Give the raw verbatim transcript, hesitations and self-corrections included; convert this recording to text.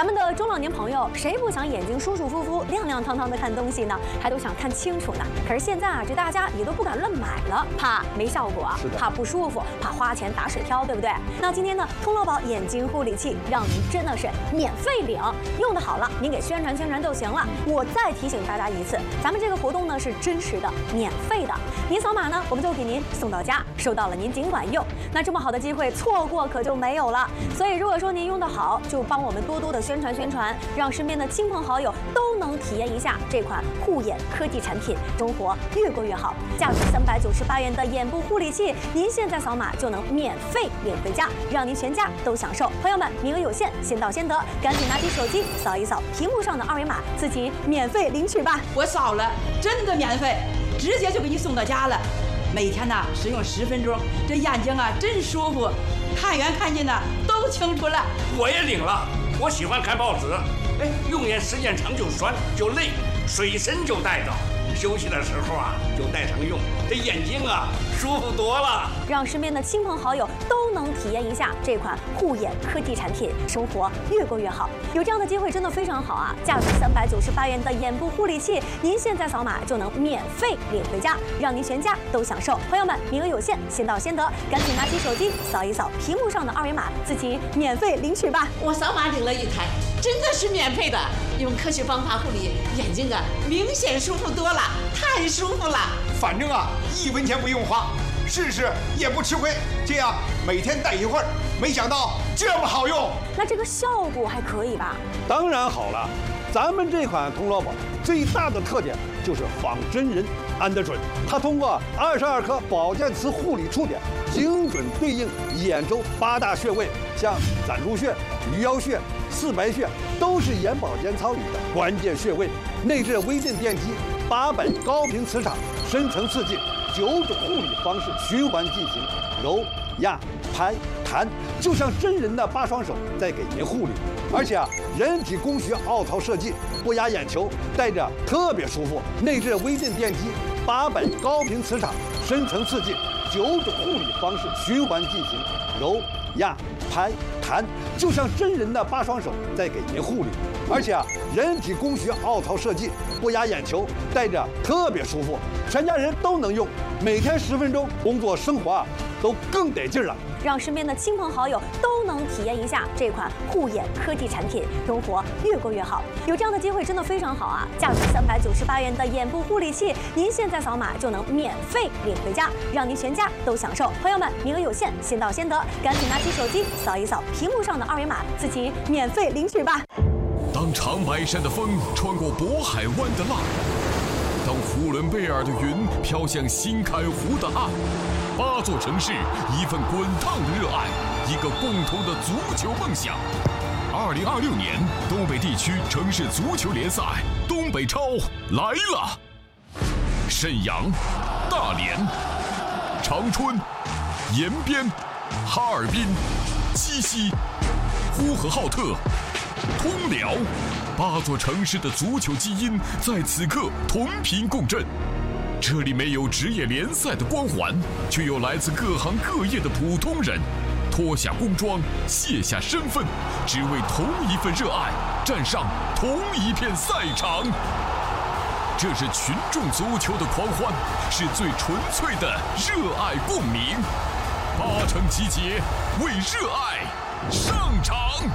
咱们的中老年朋友，谁不想眼睛舒舒服服、亮亮堂堂的看东西呢？还都想看清楚呢。可是现在啊，这大家也都不敢乱买了，怕没效果，怕不舒服，怕花钱打水漂，对不对？那今天呢，通乐宝眼睛护理器让您真的是免费领，用的好了，您给宣传宣传就行了。我再提醒大家一次，咱们这个活动呢是真实的、免费的，您扫码呢，我们就给您送到家，收到了您尽管用。那这么好的机会，错过可就没有了。所以如果说您用的好，就帮我们多多的宣传宣传，让身边的亲朋好友都能体验一下这款护眼科技产品，生活越过越好。价值三百九十八元的眼部护理器，您现在扫码就能免费领回家，让您全家都享受。朋友们，名额有限，先到先得，赶紧拿起手机扫一扫屏幕上的二维码，自己免费领取吧。 我扫了，真的免费，直接就给你送到家了。每天呢使用十分钟，这眼睛啊真舒服，看远看近呢都清楚了。 我也领了，我喜欢看报纸，哎，用眼时间长就酸就累，随身就带着，休息的时候啊就带上用，这眼睛啊舒服多了。 让身边的亲朋好友都能体验一下这款护眼科技产品，生活越过越好。有这样的机会真的非常好啊！价值三百九十八元的眼部护理器，您现在扫码就能免费领回家，让您全家都享受。朋友们，名额有限，先到先得，赶紧拿起手机扫一扫屏幕上的二维码，自己免费领取吧。 我扫码领了一台，真的是免费的，用科学方法护理眼睛啊，明显舒服多了，太舒服了。 反正啊，一分钱不用花，试试也不吃亏。这样每天戴一会儿，没想到这么好用。 那这个效果还可以吧？ 当然好了，咱们这款通乐宝最大的特点就是仿真人安得准。它通过二十二颗保健磁护理触点，精准对应眼周八大穴位，像攒竹穴、鱼腰穴、四白穴，都是眼保健操里的关键穴位。内置微电电机，八百高频磁场，深层刺激，九种护理方式循环进行，揉、压、拍、弹，就像真人的八双手在给您护理。而且啊，人体工学凹槽设计，不压眼球，戴着特别舒服。内置微电电机，八百高频磁场，深层刺激，九种护理方式循环进行，揉、压、拍、弹，就像真人的八双手在给您护理。而且啊，人体工学凹槽设计，不压眼球，戴着特别舒服，全家人都能用。每天十分钟，工作生活啊都更得劲了。 让身边的亲朋好友都能体验一下这款护眼科技产品，生活越过越好。有这样的机会真的非常好啊！价值三百九十八元的眼部护理器，您现在扫码就能免费领回家，让您全家都享受。朋友们，名额有限，先到先得，赶紧拿起手机扫一扫屏幕上的二维码，自己免费领取吧。 当长白山的风穿过渤海湾的浪，当呼伦贝尔的云飘向新开湖的岸，八座城市，一份滚烫的热爱，一个共同的足球梦想。二零二六年东北地区城市足球联赛东北超来了！沈阳、大连、长春、延边、哈尔滨、鸡西、呼和浩特、通辽，八座城市的足球基因在此刻同频共振。这里没有职业联赛的光环，却有来自各行各业的普通人，脱下工装，卸下身份，只为同一份热爱，站上同一片赛场。这是群众足球的狂欢，是最纯粹的热爱共鸣。八城集结，为热爱上场。